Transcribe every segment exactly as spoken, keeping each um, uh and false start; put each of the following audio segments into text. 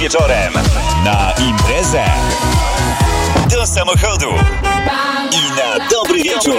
Wieczorem na imprezę, do samochodu i na dobry wieczór.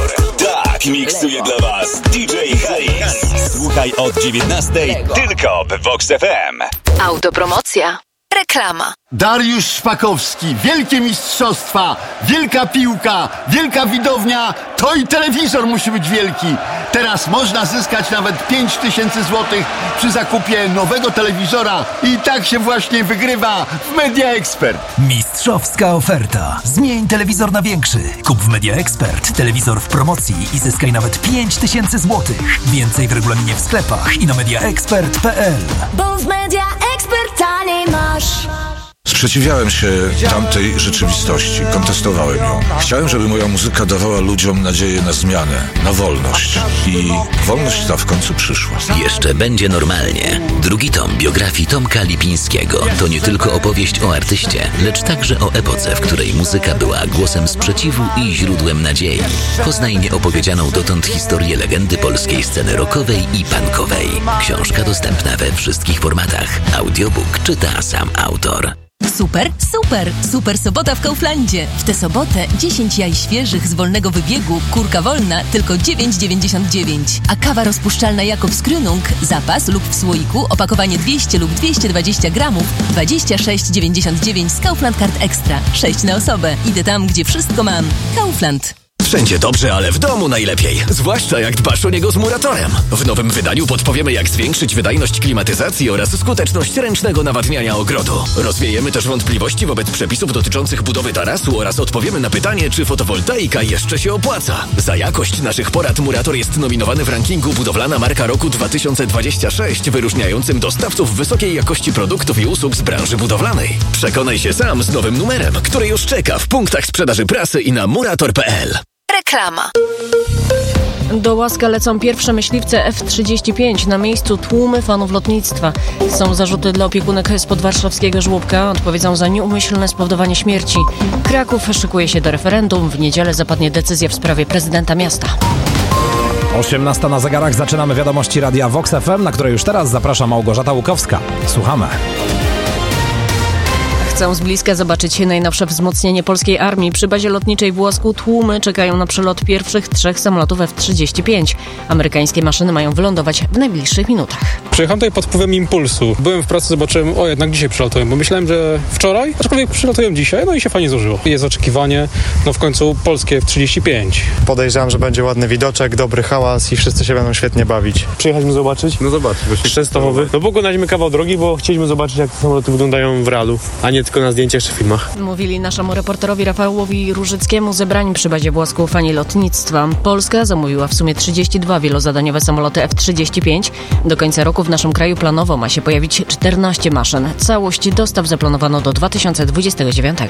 Tak miksuje dla was D J Haris. Słuchaj od dziewiętnastej tylko w Vox F M. Autopromocja. Reklama. Dariusz Szpakowski, wielkie mistrzostwa, wielka piłka, wielka widownia, to i telewizor musi być wielki. Teraz można zyskać nawet pięć tysięcy złotych przy zakupie nowego telewizora i tak się właśnie wygrywa w Media Expert. Mistrzowska oferta. Zmień telewizor na większy. Kup w Media Expert telewizor w promocji i zyskaj nawet pięć tysięcy złotych. Więcej w regulaminie w sklepach i na mediaexpert kropka p l. Bo w Media Expert taniej masz. Sprzeciwiałem się tamtej rzeczywistości, kontestowałem ją. Chciałem, żeby moja muzyka dawała ludziom nadzieję na zmianę, na wolność. I wolność ta w końcu przyszła. Jeszcze będzie normalnie. Drugi tom biografii Tomka Lipińskiego to nie tylko opowieść o artyście, lecz także o epoce, w której muzyka była głosem sprzeciwu i źródłem nadziei. Poznaj nieopowiedzianą dotąd historię legendy polskiej sceny rockowej i punkowej. Książka dostępna we wszystkich formatach. Audiobook czyta sam autor. Super, super, super sobota w Kauflandzie. W tę sobotę dziesięć jaj świeżych z wolnego wybiegu, kurka wolna, tylko dziewięć dziewięćdziesiąt dziewięć. A kawa rozpuszczalna Jakobs Krönung, zapas lub w słoiku, opakowanie dwieście lub dwieście dwadzieścia gramów, dwadzieścia sześć dziewięćdziesiąt dziewięć z Kaufland Card Extra. sześć na osobę. Idę tam, gdzie wszystko mam. Kaufland. Wszędzie dobrze, ale w domu najlepiej. Zwłaszcza jak dbasz o niego z Muratorem. W nowym wydaniu podpowiemy, jak zwiększyć wydajność klimatyzacji oraz skuteczność ręcznego nawadniania ogrodu. Rozwiejemy też wątpliwości wobec przepisów dotyczących budowy tarasu oraz odpowiemy na pytanie, czy fotowoltaika jeszcze się opłaca. Za jakość naszych porad Murator jest nominowany w rankingu Budowlana Marka Roku dwa tysiące dwudziestego szóstego, wyróżniającym dostawców wysokiej jakości produktów i usług z branży budowlanej. Przekonaj się sam z nowym numerem, który już czeka w punktach sprzedaży prasy i na murator kropka p l. Reklama. Do Łaska lecą pierwsze myśliwce F trzydzieści pięć. Na miejscu tłumy fanów lotnictwa. Są zarzuty dla opiekunek z podwarszawskiego żłobka. Odpowiedzą za nieumyślne spowodowanie śmierci. Kraków szykuje się do referendum. W niedzielę zapadnie decyzja w sprawie prezydenta miasta. osiemnasta na zegarach. Zaczynamy wiadomości radia Vox F M, na które już teraz zaprasza Małgorzata Łukowska. Słuchamy. Chcą z bliska zobaczyć najnowsze wzmocnienie polskiej armii. Przy bazie lotniczej w Łosku tłumy czekają na przelot pierwszych trzech samolotów F trzydzieści pięć. Amerykańskie maszyny mają wylądować w najbliższych minutach. Przyjechałem tutaj pod wpływem impulsu. Byłem w pracy, zobaczyłem, o jednak dzisiaj przylatuję, bo myślałem, że wczoraj, aczkolwiek przylatuję dzisiaj, no i się fajnie złożyło. Jest oczekiwanie, no w końcu polskie F trzydzieści pięć. Podejrzewam, że będzie ładny widoczek, dobry hałas i wszyscy się będą świetnie bawić. Przyjechaliśmy zobaczyć. No zobacz. Częstochowy. No pokonaliśmy kawał drogi, bo chcieliśmy zobaczyć, jak te samoloty wyglądają w realu, a nie tylko na zdjęciach czy filmach. Mówili naszemu reporterowi Rafałowi Różyckiemu zebrani przy bazie w Łasku fani lotnictwa. Polska zamówiła w sumie trzydzieści dwa wielozadaniowe samoloty F trzydzieści pięć. Do końca roku w naszym kraju planowo ma się pojawić czternaście maszyn. Całość dostaw zaplanowano do dwa tysiące dwudziestego dziewiątego.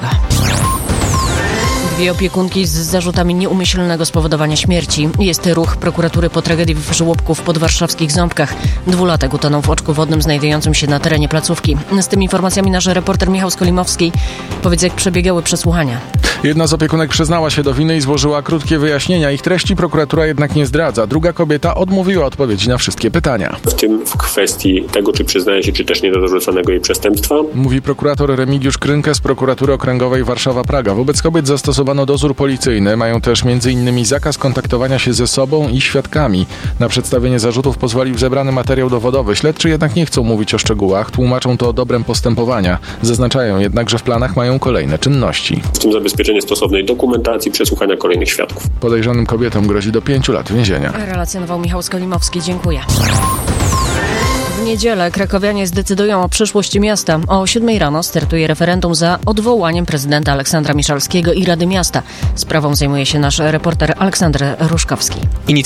Dwie opiekunki z zarzutami nieumyślnego spowodowania śmierci. Jest ruch prokuratury po tragedii w żłobku w podwarszawskich Ząbkach. Dwulatek utonął w oczku wodnym znajdującym się na terenie placówki. Z tymi informacjami nasz reporter Michał Skolimowski. Powiedz, jak przebiegały przesłuchania. Jedna z opiekunek przyznała się do winy i złożyła krótkie wyjaśnienia. Ich treści prokuratura jednak nie zdradza. Druga kobieta odmówiła odpowiedzi na wszystkie pytania. W tym w kwestii tego, czy przyznaje się, czy też nie do zarzuconego jej przestępstwa. Mówi prokurator Remigiusz Krynkę z prokuratury okręgowej Warszawa-Praga. Wobec kobiet zastosowano dozór policyjny. Mają też między innymi zakaz kontaktowania się ze sobą i świadkami. Na przedstawienie zarzutów pozwolił zebrany materiał dowodowy. Śledczy jednak nie chcą mówić o szczegółach. Tłumaczą to dobrem postępowania. Zaznaczają jednak, że w planach mają kolejne czynności. W tym zabezpieczenie stosownej dokumentacji, przesłuchania kolejnych świadków. Podejrzanym kobietom grozi do pięciu lat więzienia. Relacjonował Michał Skolimowski. Dziękuję. W niedzielę krakowianie zdecydują o przyszłości miasta. O siódmej rano startuje referendum za odwołaniem prezydenta Aleksandra Miszalskiego i Rady Miasta. Sprawą zajmuje się nasz reporter Aleksander Ruszkowski.